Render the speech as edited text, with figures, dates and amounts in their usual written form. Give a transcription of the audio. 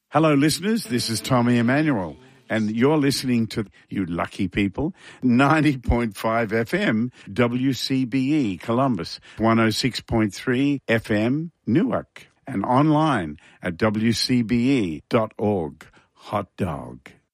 Hello, listeners. This is Tommy Emmanuel, and you're listening to, you lucky people, 90.5 FM WCBE Columbus, 106.3 FM Newark, and online at wcbe.org. Hot dog.